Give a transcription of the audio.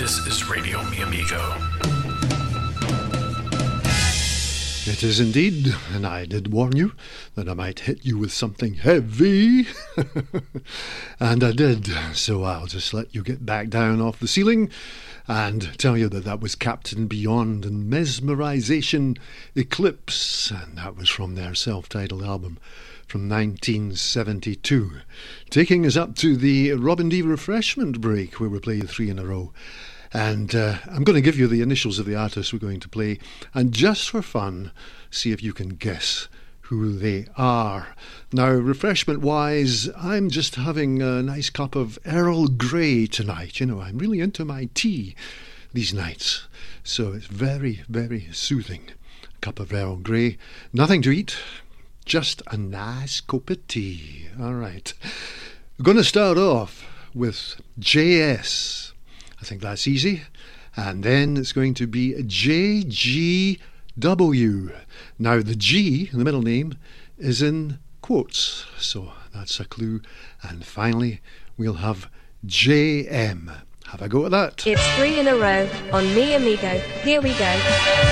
This is Radio Mi Amigo. It is indeed, and I did warn you that I might hit you with something heavy. And I did, so I'll just let you get back down off the ceiling and tell you that was Captain Beyond and Mesmerization Eclipse, and that was from their self-titled album from 1972. Taking us up to the Robin D refreshment break, where we play 3 in a row. And I'm going to give you the initials of the artists we're going to play, and just for fun, see if you can guess who they are. Now, refreshment-wise, I'm just having a nice cup of Earl Grey tonight. You know, I'm really into my tea these nights, so it's very, very soothing. A cup of Earl Grey, nothing to eat, just a nice cup of tea. All right. We're going to start off with JS. I think that's easy. And then it's going to be JGW. Now, the G, the middle name, is in quotes, so that's a clue. And finally, we'll have JM. Have a go at that. It's 3 in a row on Mi Amigo. Here we go.